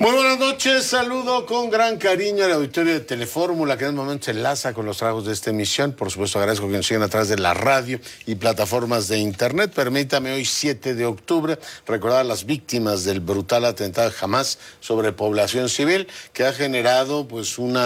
Muy buenas noches, saludo con gran cariño al auditorio de Telefórmula, que en el momento se enlaza con los trabajos de esta emisión. Por supuesto, agradezco que nos sigan a través de la radio y plataformas de internet. Permítame hoy, 7 de octubre, recordar a las víctimas del brutal atentado de Hamás sobre población civil, que ha generado pues una